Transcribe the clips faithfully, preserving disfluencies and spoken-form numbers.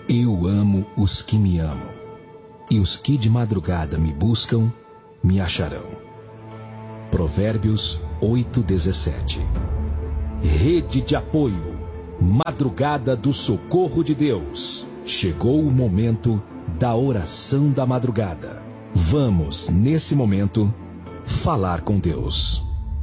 Eu amo os que me amam, e os que de madrugada me buscam, me acharão. Provérbios oito, dezessete. Rede de apoio, madrugada do socorro de Deus. Chegou o momento da oração da madrugada. Vamos, nesse momento, falar com Deus.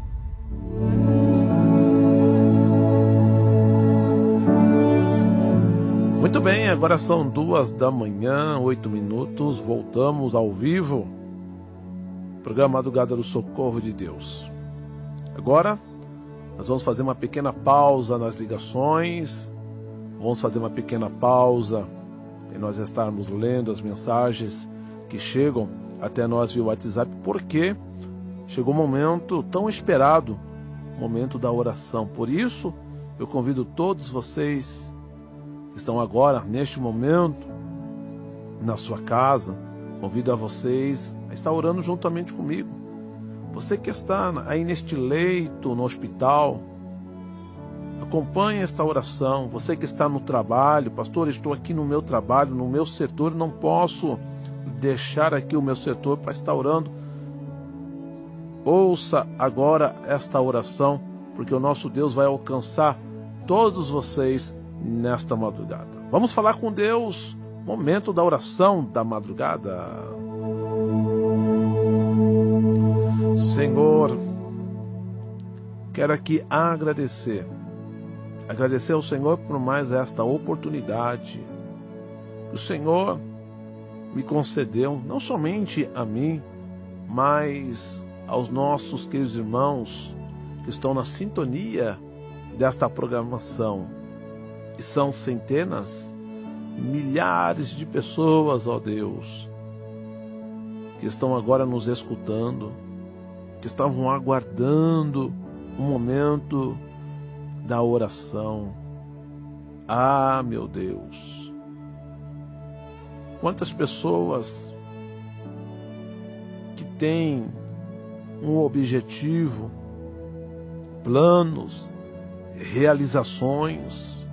Muito bem, agora são duas da manhã, oito minutos, voltamos ao vivo, programa Madrugada do Socorro de Deus. Agora, nós vamos fazer uma pequena pausa nas ligações, vamos fazer uma pequena pausa em nós estarmos lendo as mensagens que chegam até nós via WhatsApp, porque chegou o momento tão esperado, o momento da oração. Por isso, eu convido todos vocês estão agora, neste momento, na sua casa, convido a vocês a estar orando juntamente comigo. Você que está aí neste leito, no hospital, acompanhe esta oração. Você que está no trabalho, pastor, estou aqui no meu trabalho, no meu setor, não posso deixar aqui o meu setor para estar orando. Ouça agora esta oração, porque o nosso Deus vai alcançar todos vocês nesta madrugada. Vamos falar com Deus, momento da oração da madrugada. Senhor, quero aqui agradecer, agradecer ao Senhor por mais esta oportunidade que o Senhor me concedeu, não somente a mim, mas aos nossos queridos irmãos que estão na sintonia desta programação. E são centenas, milhares de pessoas, ó Deus, que estão agora nos escutando, que estavam aguardando o momento da oração. Ah, meu Deus! Quantas pessoas que têm um objetivo, planos, realizações.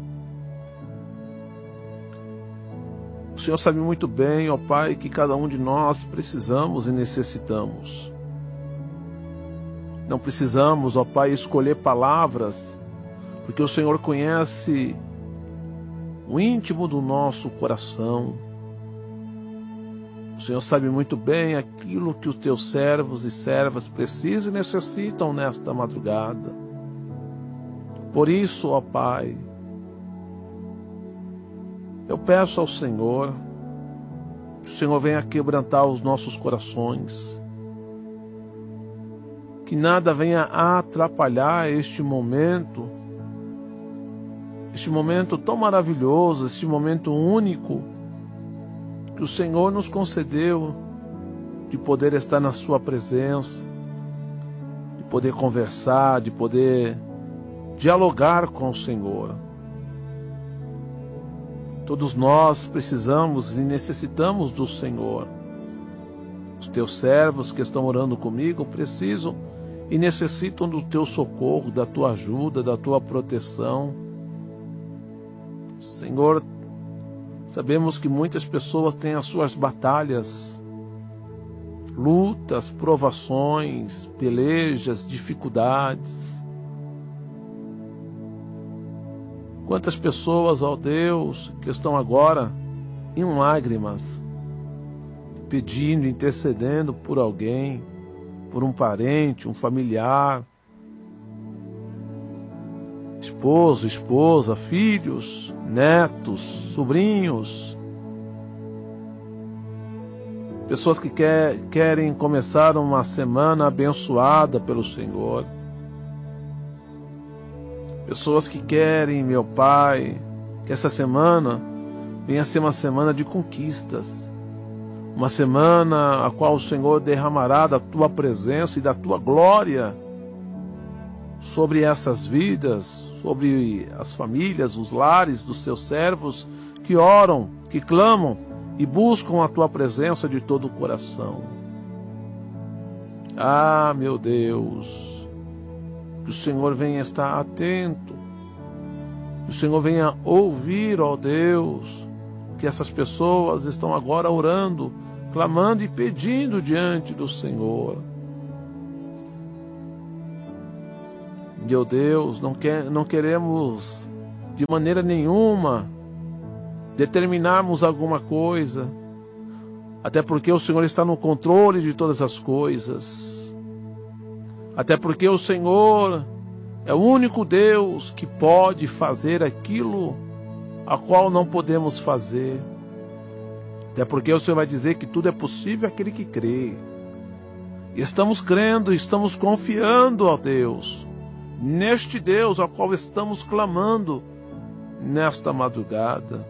O Senhor sabe muito bem, ó Pai, que cada um de nós precisamos e necessitamos. Não precisamos, ó Pai, escolher palavras, porque o Senhor conhece o íntimo do nosso coração. O Senhor sabe muito bem aquilo que os teus servos e servas precisam e necessitam nesta madrugada. Por isso, ó Pai, eu peço ao Senhor que o Senhor venha quebrantar os nossos corações, que nada venha atrapalhar este momento, este momento tão maravilhoso, este momento único que o Senhor nos concedeu de poder estar na sua presença, de poder conversar, de poder dialogar com o Senhor. Todos nós precisamos e necessitamos do Senhor. Os teus servos que estão orando comigo precisam e necessitam do teu socorro, da tua ajuda, da tua proteção. Senhor, sabemos que muitas pessoas têm as suas batalhas, lutas, provações, pelejas, dificuldades. Quantas pessoas, ó Deus, que estão agora em lágrimas, pedindo, intercedendo por alguém, por um parente, um familiar, esposo, esposa, filhos, netos, sobrinhos, pessoas que quer, querem começar uma semana abençoada pelo Senhor. Pessoas que querem, meu Pai, que essa semana venha ser uma semana de conquistas, uma semana a qual o Senhor derramará da tua presença e da tua glória sobre essas vidas, sobre as famílias, os lares dos teus servos que oram, que clamam e buscam a tua presença de todo o coração. Ah, meu Deus, que o Senhor venha estar atento, que o Senhor venha ouvir, ó Deus, que essas pessoas estão agora orando, clamando e pedindo diante do Senhor. Meu Deus, não, quer, não queremos de maneira nenhuma determinarmos alguma coisa, até porque o Senhor está no controle de todas as coisas, até porque o Senhor é o único Deus que pode fazer aquilo a qual não podemos fazer, até porque o Senhor vai dizer que tudo é possível àquele que crê. E estamos crendo, estamos confiando, ó Deus, neste Deus ao qual estamos clamando nesta madrugada.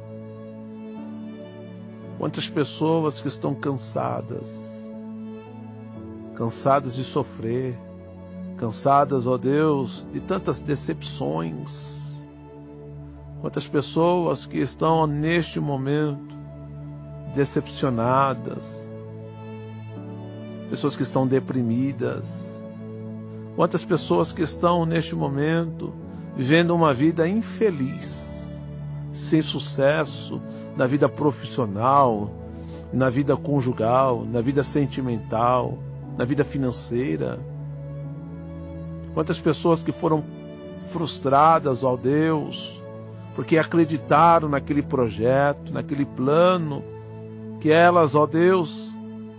Quantas pessoas que estão cansadas, cansadas de sofrer, cansadas, ó Deus, de tantas decepções. Quantas pessoas que estão neste momento decepcionadas, pessoas que estão deprimidas. Quantas pessoas que estão neste momento vivendo uma vida infeliz, sem sucesso na vida profissional, na vida conjugal, na vida sentimental, na vida financeira. Quantas pessoas que foram frustradas, ó Deus, porque acreditaram naquele projeto, naquele plano, que elas, ó Deus,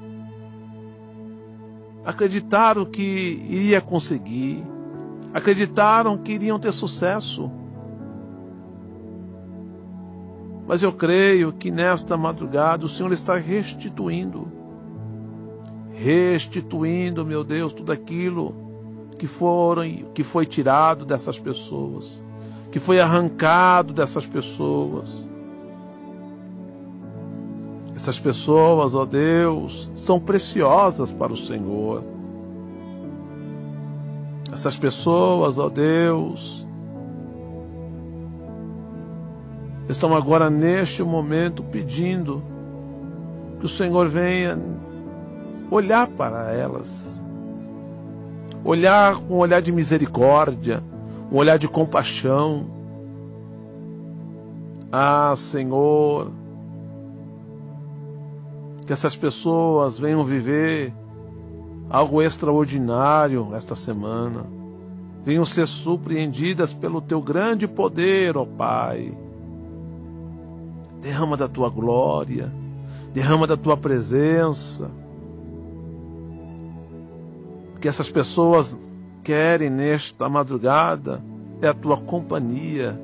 acreditaram que iria conseguir, acreditaram que iriam ter sucesso. Mas eu creio que nesta madrugada o Senhor está restituindo, restituindo, meu Deus, tudo aquilo que, foram, que foi tirado dessas pessoas, que foi arrancado dessas pessoas. Essas pessoas, ó Deus, são preciosas para o Senhor. Essas pessoas, ó Deus, estão agora neste momento pedindo que o Senhor venha olhar para elas, olhar com um olhar de misericórdia, um olhar de compaixão. Ah, Senhor, que essas pessoas venham viver algo extraordinário esta semana, venham ser surpreendidas pelo Teu grande poder, ó Pai. Derrama da Tua glória, derrama da Tua presença, que essas pessoas querem nesta madrugada é a Tua companhia,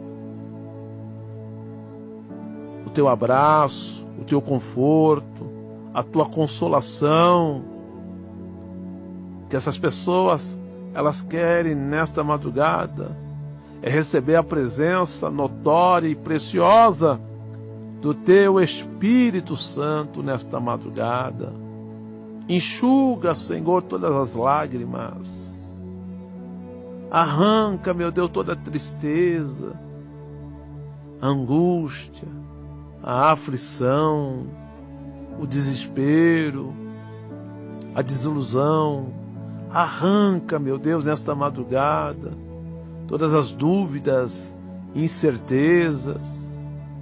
o Teu abraço, o Teu conforto, a Tua consolação. Que essas pessoas, elas querem nesta madrugada é receber a presença notória e preciosa do Teu Espírito Santo nesta madrugada. Enxuga, Senhor, todas as lágrimas. Arranca, meu Deus, toda a tristeza, a angústia, a aflição, o desespero, a desilusão. Arranca, meu Deus, nesta madrugada, todas as dúvidas, incertezas.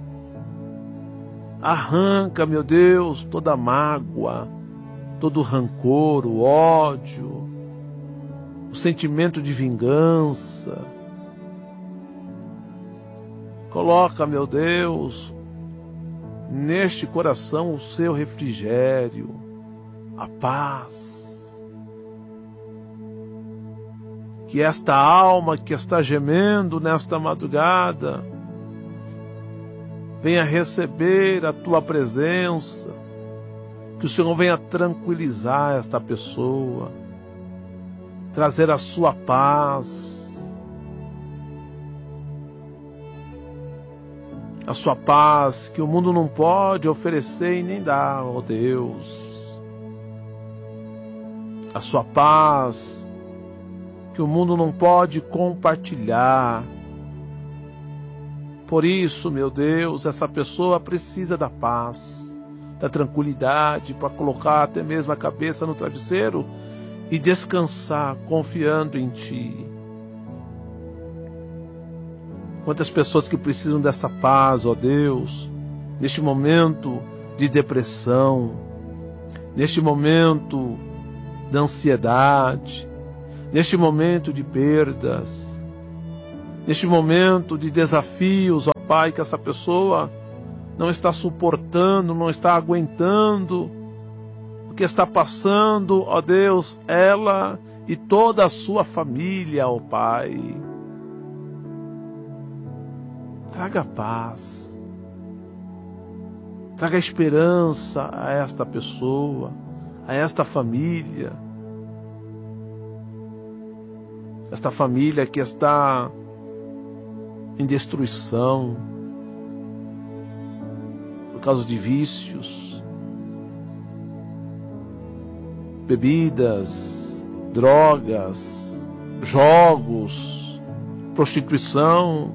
Arranca, meu Deus, toda a mágoa, todo o rancor, o ódio, o sentimento de vingança. Coloca, meu Deus, neste coração o Seu refrigério, a paz. Que esta alma que está gemendo nesta madrugada venha receber a Tua presença, que o Senhor venha tranquilizar esta pessoa, trazer a Sua paz, a Sua paz que o mundo não pode oferecer e nem dar, ó Deus, a Sua paz que o mundo não pode compartilhar. Por isso, meu Deus, essa pessoa precisa da paz, da tranquilidade, para colocar até mesmo a cabeça no travesseiro e descansar, confiando em Ti. Quantas pessoas que precisam dessa paz, ó Deus, neste momento de depressão, neste momento de ansiedade, neste momento de perdas, neste momento de desafios, ó Pai, que essa pessoa não está suportando, não está aguentando o que está passando, ó Deus, ela e toda a sua família, ó Pai. Traga paz, traga esperança a esta pessoa, a esta família, esta família que está em destruição por causa de vícios, bebidas, drogas, jogos, prostituição.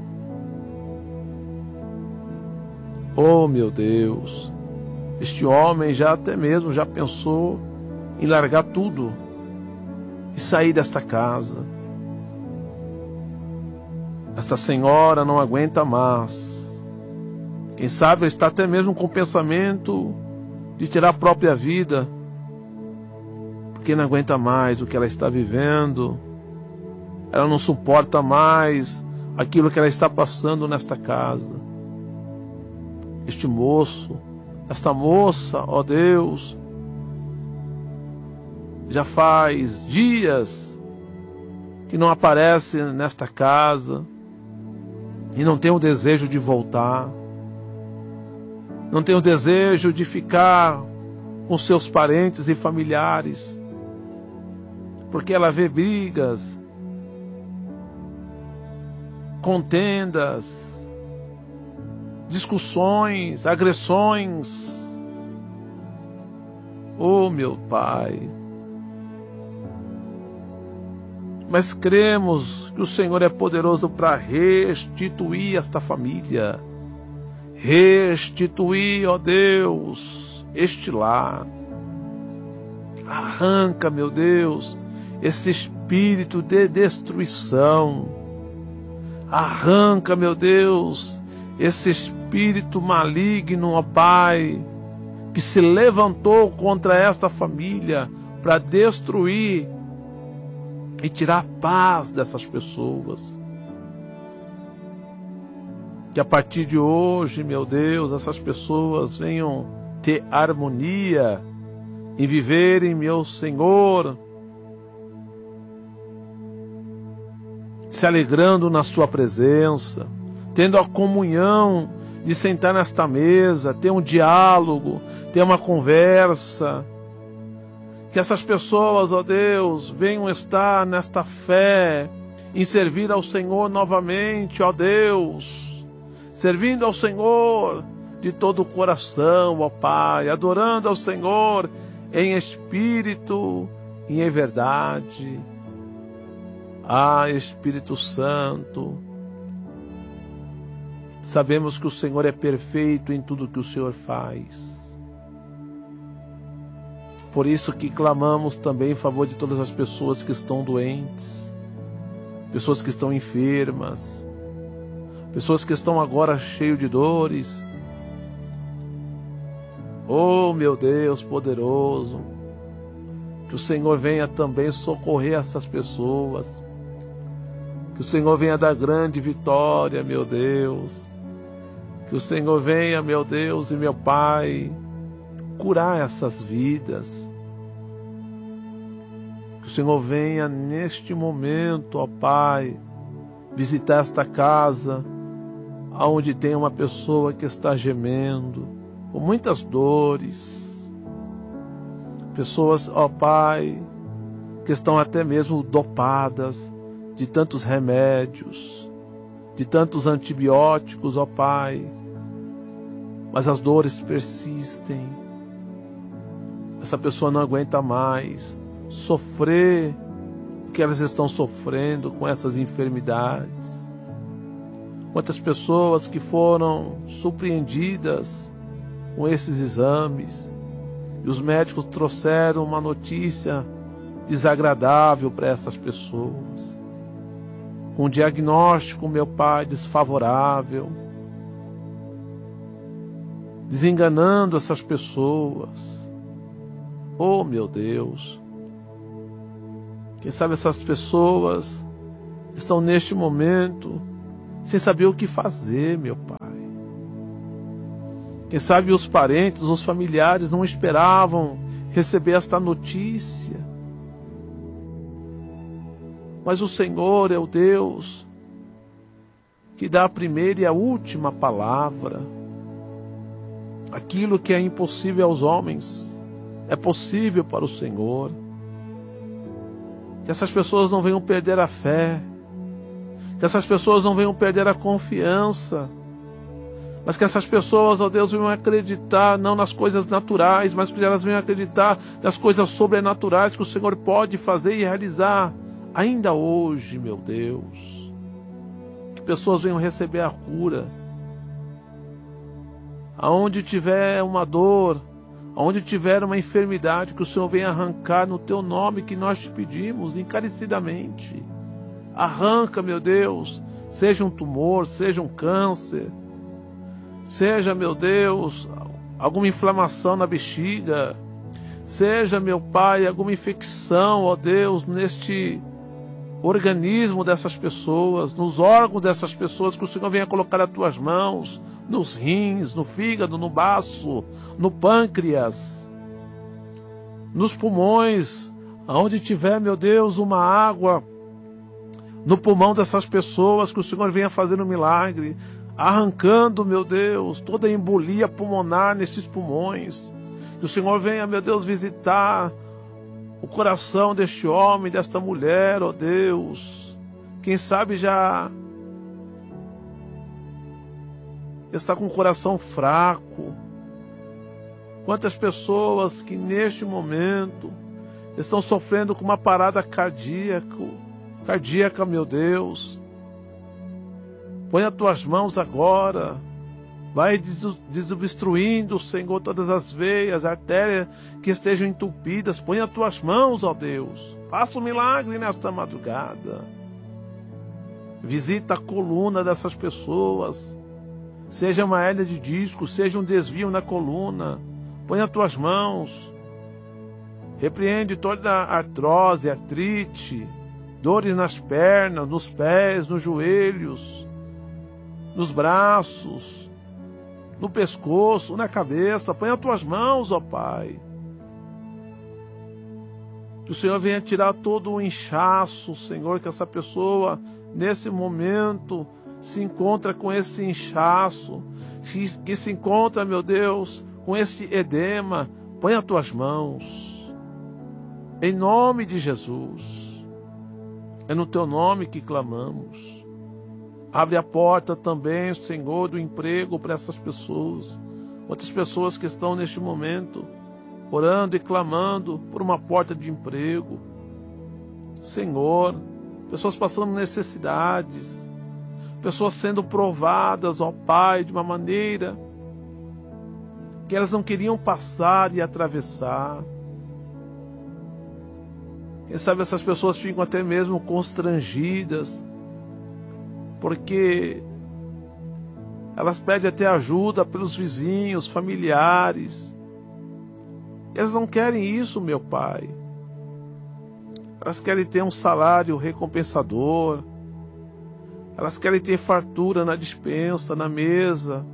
Oh, meu Deus, este homem já até mesmo já pensou em largar tudo e sair desta casa. Esta senhora não aguenta mais. Quem sabe está até mesmo com o pensamento de tirar a própria vida, porque não aguenta mais o que ela está vivendo. Ela não suporta mais aquilo que ela está passando nesta casa. Este moço, esta moça, ó Deus, já faz dias que não aparece nesta casa e não tem o desejo de voltar, não tem o desejo de ficar com seus parentes e familiares, porque ela vê brigas, contendas, discussões, agressões. Oh, meu Pai, mas cremos que o Senhor é poderoso para restituir esta família, restituir, ó Deus, este lar. Arranca, meu Deus, esse espírito de destruição. Arranca, meu Deus, esse espírito maligno, ó Pai, que se levantou contra esta família para destruir e tirar a paz dessas pessoas. Que a partir de hoje, meu Deus, essas pessoas venham ter harmonia e viverem, meu Senhor, se alegrando na sua presença, tendo a comunhão de sentar nesta mesa, ter um diálogo, ter uma conversa. Que essas pessoas, ó Deus, venham estar nesta fé, em servir ao Senhor novamente, ó Deus, servindo ao Senhor de todo o coração, ó Pai, adorando ao Senhor em espírito e em verdade. Ah, Espírito Santo, sabemos que o Senhor é perfeito em tudo que o Senhor faz. Por isso que clamamos também em favor de todas as pessoas que estão doentes, pessoas que estão enfermas, pessoas que estão agora cheias de dores. Oh, meu Deus poderoso, que o Senhor venha também socorrer essas pessoas, que o Senhor venha dar grande vitória, meu Deus, que o Senhor venha, meu Deus e meu Pai, curar essas vidas. Que o Senhor venha neste momento, ó Pai, visitar esta casa, onde tem uma pessoa que está gemendo, com muitas dores. Pessoas, ó Pai, que estão até mesmo dopadas de tantos remédios, de tantos antibióticos, ó Pai, mas as dores persistem. Essa pessoa não aguenta mais sofrer o que elas estão sofrendo com essas enfermidades. Quantas pessoas que foram surpreendidas com esses exames e os médicos trouxeram uma notícia desagradável para essas pessoas, com um diagnóstico, meu Pai, desfavorável. desenganando essas pessoas. Oh, meu Deus! Quem sabe essas pessoas estão neste momento sem saber o que fazer, meu Pai. Quem sabe os parentes, os familiares não esperavam receber esta notícia. Mas o Senhor é o Deus que dá a primeira e a última palavra. Aquilo que é impossível aos homens é possível para o Senhor. Que essas pessoas não venham perder a fé, que essas pessoas não venham perder a confiança, mas que essas pessoas, ó Deus, venham acreditar não nas coisas naturais, mas que elas venham acreditar nas coisas sobrenaturais que o Senhor pode fazer e realizar ainda hoje, meu Deus. Que pessoas venham receber a cura. Aonde tiver uma dor, aonde tiver uma enfermidade, que o Senhor venha arrancar no Teu nome, que nós te pedimos encarecidamente. Arranca, meu Deus, seja um tumor, seja um câncer, seja, meu Deus, alguma inflamação na bexiga, seja, meu Pai, alguma infecção, ó Deus, neste organismo dessas pessoas, nos órgãos dessas pessoas, que o Senhor venha colocar as Tuas mãos, nos rins, no fígado, no baço, no pâncreas, nos pulmões, aonde tiver, meu Deus, uma água no pulmão dessas pessoas, que o Senhor venha fazer um milagre, arrancando, meu Deus, toda a embolia pulmonar nesses pulmões. Que o Senhor venha, meu Deus, visitar o coração deste homem, desta mulher, ó Deus. Quem sabe já está com o coração fraco. Quantas pessoas que neste momento estão sofrendo com uma parada cardíaca, cardíaca, meu Deus. Põe as Tuas mãos agora. Vai desobstruindo, Senhor, todas as veias, artérias que estejam entupidas. Põe as Tuas mãos, ó Deus. Faça um milagre nesta madrugada. Visita a coluna dessas pessoas. Seja uma hérnia de disco, seja um desvio na coluna. Põe as Tuas mãos. Repreende toda a artrose, artrite, dores nas pernas, nos pés, nos joelhos, nos braços, no pescoço, na cabeça. Põe as Tuas mãos, ó Pai. Que o Senhor venha tirar todo o inchaço, Senhor, que essa pessoa, nesse momento, se encontra com esse inchaço, que se encontra, meu Deus, com esse edema. Põe as Tuas mãos. Em nome de Jesus. É no Teu nome que clamamos. Abre a porta também, Senhor, do emprego para essas pessoas. Outras pessoas que estão neste momento orando e clamando por uma porta de emprego. Senhor, pessoas passando necessidades, pessoas sendo provadas, ó Pai, de uma maneira que elas não queriam passar e atravessar. Quem sabe essas pessoas ficam até mesmo constrangidas, porque elas pedem até ajuda pelos vizinhos, familiares. Elas não querem isso, meu Pai. Elas querem ter um salário recompensador. Elas querem ter fartura na despensa, na mesa.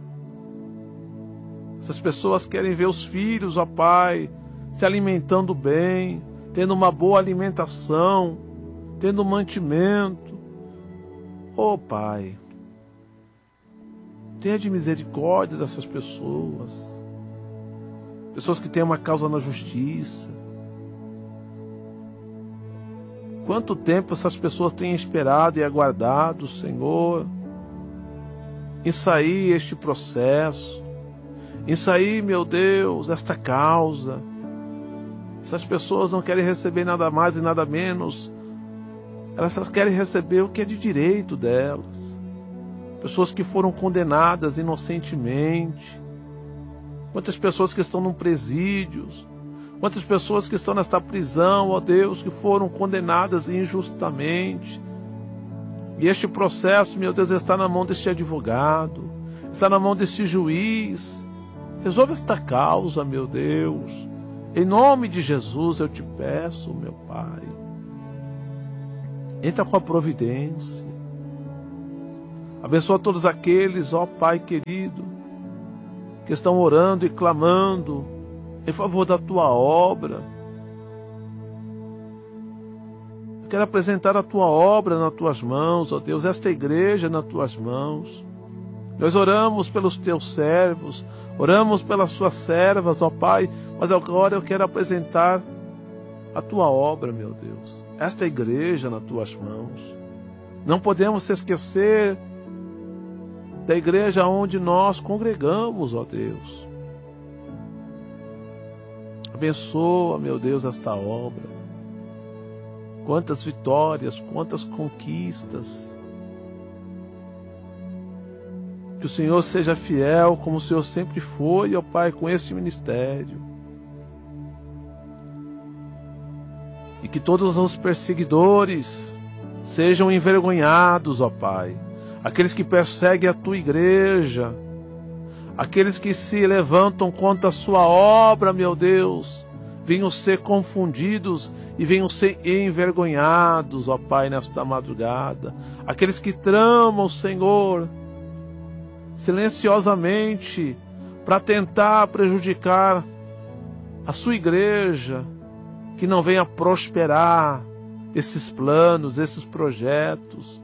Essas pessoas querem ver os filhos, ó Pai, se alimentando bem, tendo uma boa alimentação, tendo mantimento. Ó Pai, tenha de misericórdia dessas pessoas. Pessoas que têm uma causa na justiça. Quanto tempo essas pessoas têm esperado e aguardado, Senhor, em sair este processo, em sair, meu Deus, esta causa. Essas pessoas não querem receber nada mais e nada menos. Elas só querem receber o que é de direito delas. Pessoas que foram condenadas inocentemente. Quantas pessoas que estão num presídio. Quantas pessoas que estão nesta prisão, ó Deus, que foram condenadas injustamente. E este processo, meu Deus, está na mão deste advogado, está na mão deste juiz. Resolve esta causa, meu Deus. Em nome de Jesus eu te peço, meu Pai. Entra com a providência. Abençoa todos aqueles, ó Pai querido, que estão orando e clamando em favor da tua obra. Eu quero apresentar a tua obra nas tuas mãos, ó Deus, esta igreja nas tuas mãos. Nós oramos pelos teus servos, oramos pelas suas servas, ó Pai, mas agora eu quero apresentar a tua obra, meu Deus, esta igreja nas tuas mãos. Não podemos se esquecer da igreja onde nós congregamos, ó Deus. Abençoa, meu Deus, esta obra. Quantas vitórias, quantas conquistas. Que o Senhor seja fiel, como o Senhor sempre foi, ó Pai, com esse ministério. E que todos os perseguidores sejam envergonhados, ó Pai. Aqueles que perseguem a tua igreja, aqueles que se levantam contra a sua obra, meu Deus, venham ser confundidos e venham ser envergonhados, ó Pai, nesta madrugada. Aqueles que tramam, Senhor, silenciosamente, para tentar prejudicar a sua igreja, que não venha prosperar esses planos, esses projetos.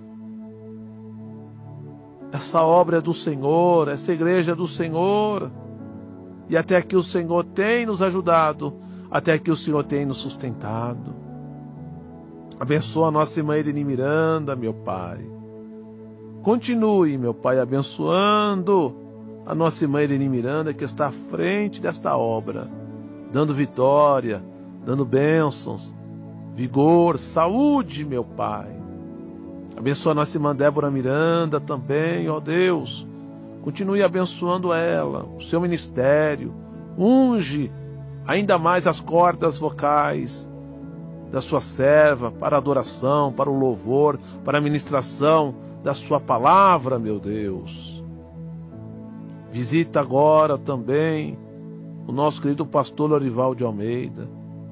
Essa obra é do Senhor, essa igreja é do Senhor. E até aqui o Senhor tem nos ajudado, até aqui o Senhor tem nos sustentado. Abençoa a nossa irmã Irene Miranda, meu Pai. Continue, meu Pai, abençoando a nossa irmã Irene Miranda, que está à frente desta obra, dando vitória, dando bênçãos, vigor, saúde, meu Pai. Abençoa a nossa irmã Débora Miranda também, ó Deus. Continue abençoando ela, o seu ministério. Unge ainda mais as cordas vocais da sua serva para a adoração, para o louvor, para a ministração da sua palavra, meu Deus. Visita agora também o nosso querido pastor Lorival de Almeida.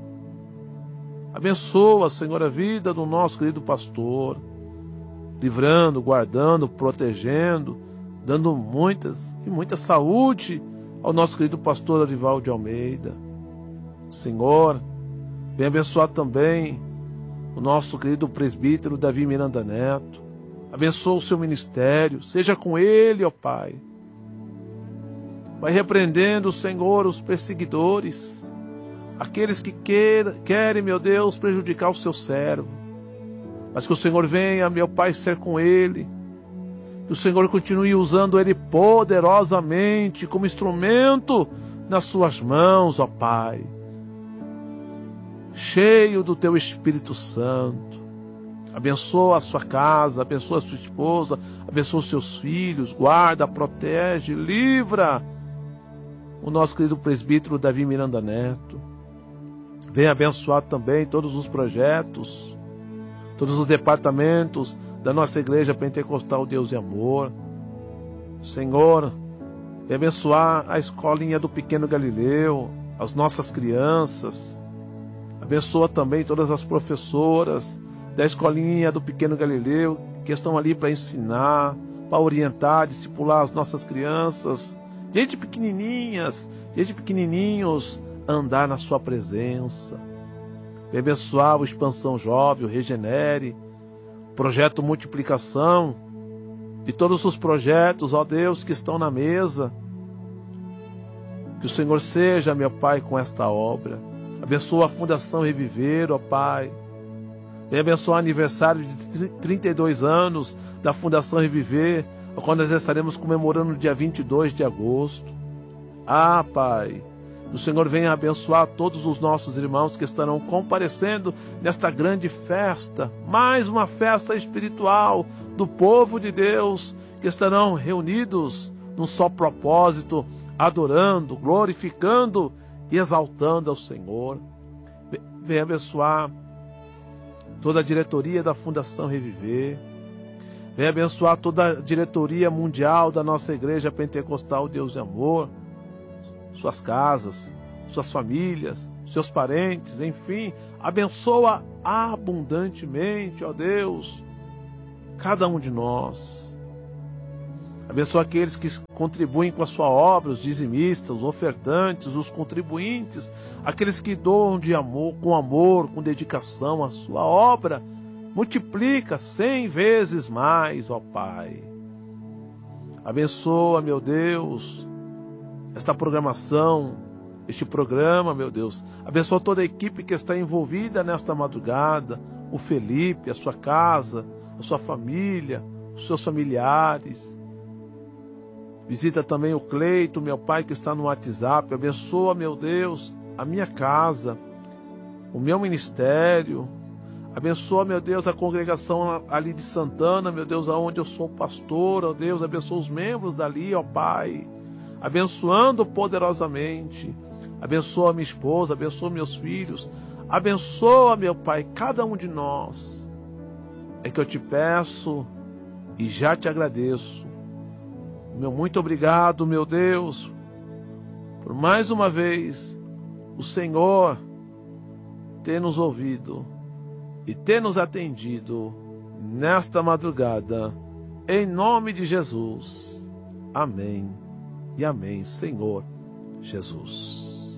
Abençoa, Senhor, a vida do nosso querido pastor, livrando, guardando, protegendo, dando muitas e muita saúde ao nosso querido pastor Lorival de Almeida. Senhor, vem abençoar também o nosso querido presbítero Davi Miranda Neto. Abençoa o seu ministério, seja com ele, ó Pai. Vai repreendendo, Senhor, os perseguidores, aqueles que queira, querem, meu Deus, prejudicar o seu servo. Mas que o Senhor venha, meu Pai, ser com ele. Que o Senhor continue usando ele poderosamente como instrumento nas suas mãos, ó Pai. Cheio do teu Espírito Santo. Abençoa a sua casa, abençoa a sua esposa, abençoa os seus filhos, guarda, protege, livra o nosso querido presbítero Davi Miranda Neto. Venha abençoar também todos os projetos, todos os departamentos da nossa igreja pentecostal Deus e Amor. Senhor, venha abençoar a escolinha do Pequeno Galileu, as nossas crianças. Abençoa também todas as professoras da escolinha do Pequeno Galileu, que estão ali para ensinar, para orientar, discipular as nossas crianças, desde pequenininhas, desde pequenininhos, a andar na sua presença. Vem abençoar o Expansão Jovem, o Regenere, Projeto Multiplicação, e todos os projetos, ó Deus, que estão na mesa. Que o Senhor seja, meu Pai, com esta obra. Abençoa a Fundação Reviver, ó Pai. Vem abençoar o aniversário de trinta e dois anos da Fundação Reviver, quando nós estaremos comemorando no dia vinte e dois de agosto. Ah, Pai, o Senhor venha abençoar todos os nossos irmãos que estarão comparecendo nesta grande festa, mais uma festa espiritual do povo de Deus, que estarão reunidos num só propósito, adorando, glorificando e exaltando ao Senhor. Venha abençoar toda a diretoria da Fundação Reviver. Venha abençoar toda a diretoria mundial da nossa Igreja Pentecostal Deus e Amor. suas casas, suas famílias, seus parentes, enfim, abençoa abundantemente, ó Deus, cada um de nós. Abençoa aqueles que contribuem com a sua obra, os dizimistas, os ofertantes, os contribuintes, aqueles que doam de amor, com amor, com dedicação a sua obra. Multiplica cem vezes mais, ó Pai. Abençoa, meu Deus, esta programação, este programa, meu Deus. Abençoa toda a equipe que está envolvida nesta madrugada, o Felipe, a sua casa, a sua família, os seus familiares. Visita também o Cleito, meu pai, que está no WhatsApp. Abençoa, meu Deus, a minha casa, o meu ministério. Abençoa, meu Deus, a congregação ali de Santana, meu Deus, aonde eu sou pastor, ó Deus. Abençoa os membros dali, ó Pai. Abençoando poderosamente. Abençoa minha esposa, abençoa meus filhos. Abençoa, meu Pai, cada um de nós. É que eu te peço e já te agradeço. Meu muito obrigado, meu Deus, por mais uma vez o Senhor ter nos ouvido e ter nos atendido nesta madrugada, em nome de Jesus. Amém e amém, Senhor Jesus.